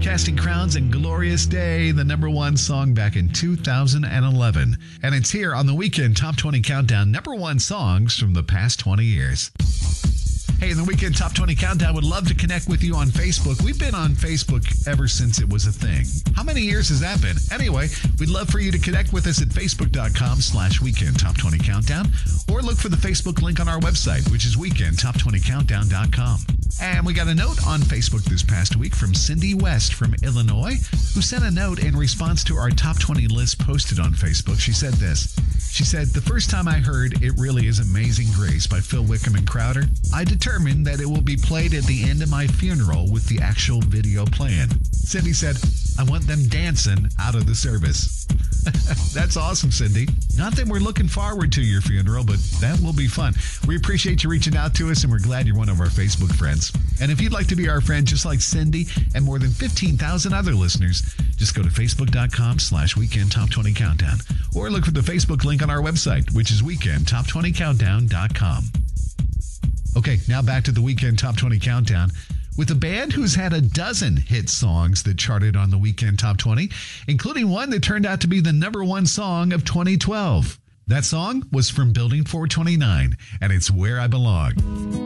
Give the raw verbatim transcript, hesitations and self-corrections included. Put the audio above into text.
casting crowns and Glorious Day, the number one song back in two thousand eleven. And it's here on the Weekend Top twenty Countdown, number one songs from the past twenty years. Hey, in the Weekend Top twenty Countdown, would love to connect with you on Facebook. We've been on Facebook ever since it was a thing. How many years has that been? Anyway, we'd love for you to connect with us at facebook.com slash Weekend Top 20 Countdown, or look for the Facebook link on our website, which is weekend top twenty countdown dot com. And we got a note on Facebook this past week from Cindy West from Illinois, who sent a note in response to our Top twenty list posted on Facebook. She said this. She said, "The first time I heard It Really Is Amazing Grace by Phil Wickham and Crowder, I determined that it will be played at the end of my funeral with the actual video playing." Cindy said, "I want them dancing out of the service." That's awesome, Cindy. Not that we're looking forward to your funeral, but that will be fun. We appreciate you reaching out to us, and we're glad you're one of our Facebook friends. And if you'd like to be our friend just like Cindy and more than fifteen thousand other listeners, just go to facebook.com slash Weekend Top 20 Countdown, or look for the Facebook link on our website, which is weekend top twenty countdown dot com. Okay, now back to the Weekend Top twenty Countdown with a band who's had a dozen hit songs that charted on the Weekend Top twenty, including one that turned out to be the number one song of twenty twelve. That song was from Building four twenty-nine, and it's Where I Belong.